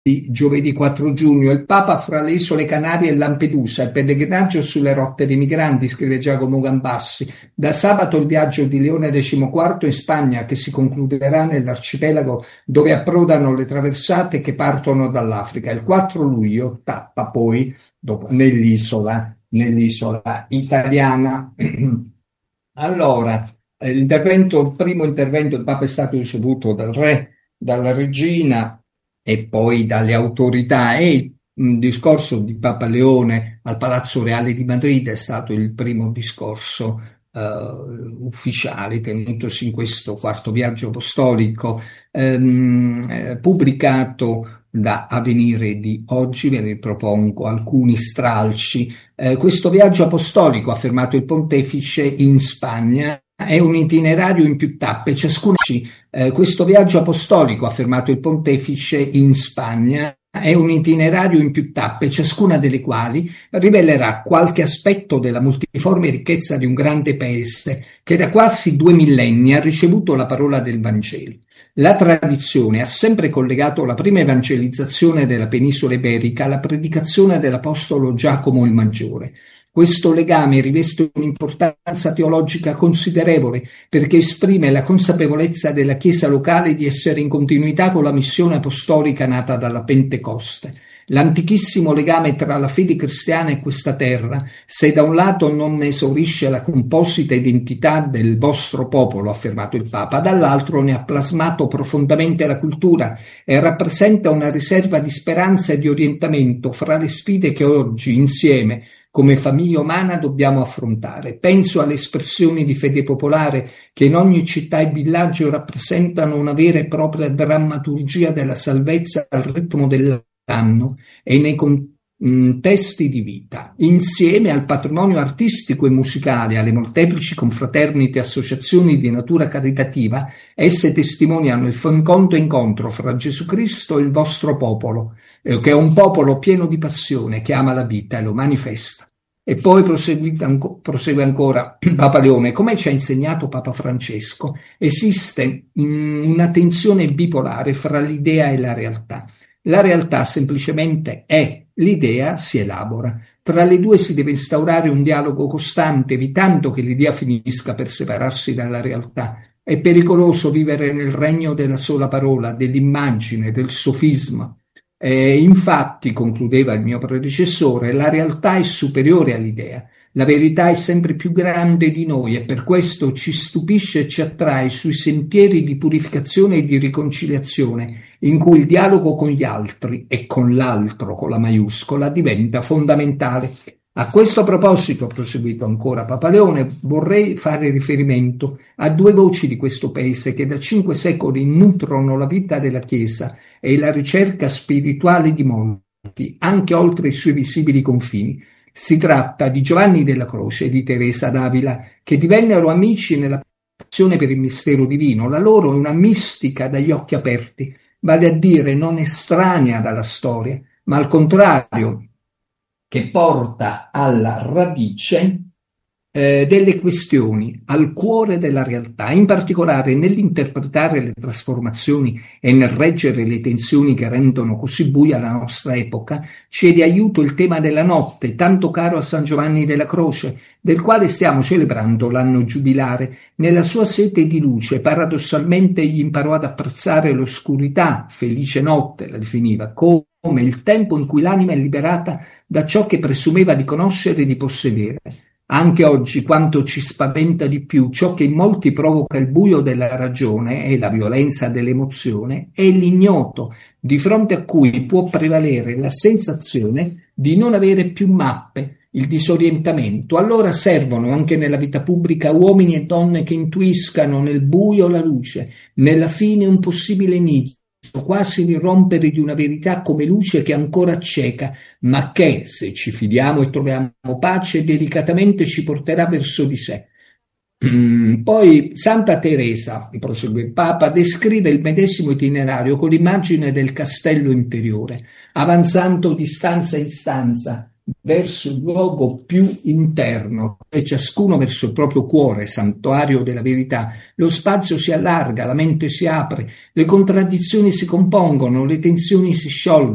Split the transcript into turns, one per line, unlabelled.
di giovedì 4 giugno, il Papa fra le isole Canarie e Lampedusa, il pellegrinaggio sulle rotte dei migranti, scrive Giacomo Gambassi. Da sabato il viaggio di Leone XIV in Spagna, che si concluderà nell'arcipelago dove approdano le traversate che partono dall'Africa. Il 4 luglio tappa poi nell'isola italiana. Allora, il primo intervento del Papa è stato ricevuto dal re, dalla regina e poi dalle autorità, e il discorso di Papa Leone al Palazzo Reale di Madrid è stato il primo discorso ufficiale tenutosi in questo quarto viaggio apostolico, pubblicato da Avvenire di oggi. Ve ne propongo alcuni stralci. Questo viaggio apostolico, ha affermato il pontefice, in Spagna è un itinerario in più tappe, questo viaggio apostolico, ha affermato il pontefice, in Spagna è un itinerario in più tappe, ciascuna delle quali rivelerà qualche aspetto della multiforme ricchezza di un grande paese che da quasi 2 millenni ha ricevuto la parola del Vangelo. La tradizione ha sempre collegato la prima evangelizzazione della penisola iberica alla predicazione dell'apostolo Giacomo il Maggiore. Questo legame riveste un'importanza teologica considerevole perché esprime la consapevolezza della Chiesa locale di essere in continuità con la missione apostolica nata dalla Pentecoste. L'antichissimo legame tra la fede cristiana e questa terra, se da un lato non ne esaurisce la composita identità del vostro popolo, ha affermato il Papa, dall'altro ne ha plasmato profondamente la cultura e rappresenta una riserva di speranza e di orientamento fra le sfide che oggi, insieme, come famiglia umana, dobbiamo affrontare. Penso alle espressioni di fede popolare che in ogni città e villaggio rappresentano una vera e propria drammaturgia della salvezza al ritmo dell'anno e nei contesti di vita. Insieme al patrimonio artistico e musicale, alle molteplici confraternite e associazioni di natura caritativa, esse testimoniano il fecondo incontro fra Gesù Cristo e il vostro popolo, che è un popolo pieno di passione, che ama la vita e lo manifesta. E poi prosegue ancora Papa Leone. Come ci ha insegnato Papa Francesco, esiste una tensione bipolare fra l'idea e la realtà. La realtà semplicemente è, l'idea si elabora. Tra le due si deve instaurare un dialogo costante, evitando che l'idea finisca per separarsi dalla realtà. È pericoloso vivere nel regno della sola parola, dell'immagine, del sofisma. Infatti, concludeva il mio predecessore, la realtà è superiore all'idea. La verità è sempre più grande di noi e per questo ci stupisce e ci attrae sui sentieri di purificazione e di riconciliazione, in cui il dialogo con gli altri e con l'altro, con la maiuscola, diventa fondamentale. A questo proposito, proseguito ancora Papa Leone, vorrei fare riferimento a 2 voci di questo paese che da 5 secoli nutrono la vita della Chiesa e la ricerca spirituale di molti, anche oltre i suoi visibili confini. Si tratta di Giovanni della Croce e di Teresa d'Avila, che divennero amici nella passione per il mistero divino. La loro è una mistica dagli occhi aperti, vale a dire non estranea dalla storia, ma al contrario, che porta alla radice delle questioni, al cuore della realtà, in particolare nell'interpretare le trasformazioni e nel reggere le tensioni che rendono così buia la nostra epoca. C'è di aiuto il tema della notte, tanto caro a San Giovanni della Croce, del quale stiamo celebrando l'anno giubilare. Nella sua sete di luce, paradossalmente, egli imparò ad apprezzare l'oscurità, felice notte la definiva, come il tempo in cui l'anima è liberata da ciò che presumeva di conoscere e di possedere. Anche oggi quanto ci spaventa di più, ciò che in molti provoca il buio della ragione e la violenza dell'emozione, è l'ignoto, di fronte a cui può prevalere la sensazione di non avere più mappe, il disorientamento. Allora servono anche nella vita pubblica uomini e donne che intuiscano nel buio la luce, nella fine un possibile inizio, quasi l'irrompere di una verità come luce che ancora cieca, ma che, se ci fidiamo e troviamo pace, delicatamente ci porterà verso di sé. Poi Santa Teresa, prosegue il Papa, descrive il medesimo itinerario con l'immagine del castello interiore, avanzando di stanza in stanza verso il luogo più interno, e ciascuno verso il proprio cuore, santuario della verità. Lo spazio si allarga, la mente si apre, le contraddizioni si compongono, le tensioni si sciolgono.